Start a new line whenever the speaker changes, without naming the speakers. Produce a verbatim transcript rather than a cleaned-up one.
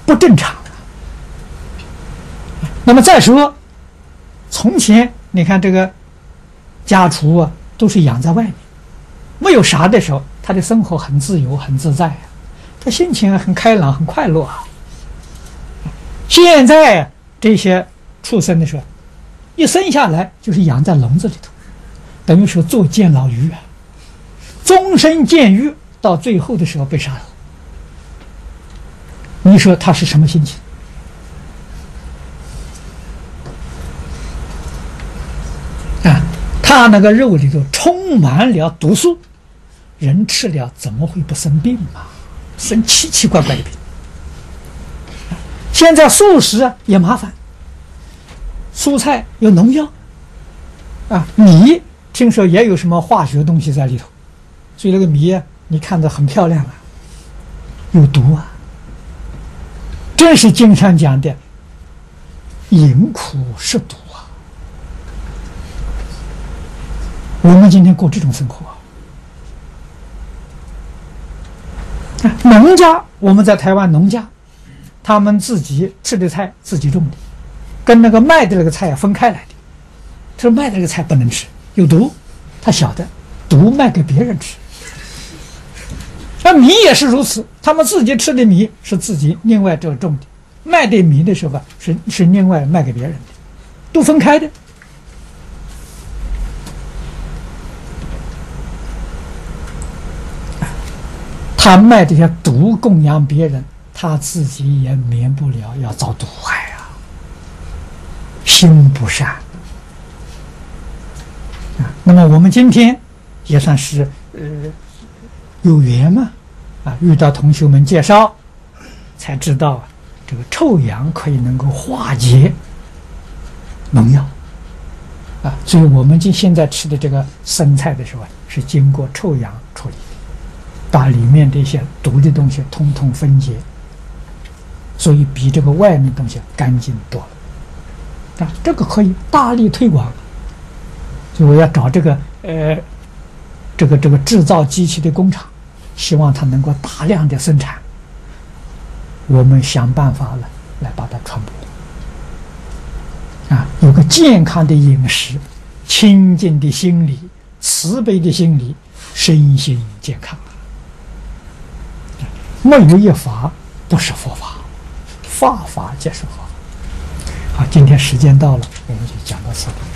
不正常了。那么再说，从前你看这个家畜啊，都是养在外面，没有啥的时候，他的生活很自由、很自在啊，他心情很开朗、很快乐啊。现在这些畜生的时候，一生下来就是养在笼子里头，等于是做监牢鱼啊，终身监狱，到最后的时候被杀了。你说他是什么心情？啊，他那个肉里头充满了毒素，人吃了怎么会不生病嘛？生奇奇怪怪的病。现在素食也麻烦，蔬菜有农药，啊，米听说也有什么化学东西在里头，所以那个米啊，你看着很漂亮啊，有毒啊。正是经上讲的饮苦食毒啊。我们今天过这种生活啊，农家，我们在台湾农家，他们自己吃的菜自己种的，跟那个卖的那个菜分开来的。他说卖的那个菜不能吃，有毒，他晓得毒卖给别人吃。那米也是如此，他们自己吃的米是自己另外这种的，卖的米的时候是是另外卖给别人的，都分开的。他卖这些毒供养别人，他自己也免不了要遭毒害啊，心不善啊。那么我们今天也算是呃有缘嘛，啊，遇到同学们介绍，才知道这个臭氧可以能够化解农药啊，所以我们今现在吃的这个生菜的时候是经过臭氧处理，把里面这些毒的东西通通分解，所以比这个外面东西干净多了啊。这个可以大力推广，所以我要找这个呃这个这个制造机器的工厂，希望它能够大量的生产，我们想办法了来把它传播啊，有个健康的饮食，清净的心理，慈悲的心理，身心健康。没有一法不是佛法，法法皆是佛法。好，今天时间到了，我们就讲到此。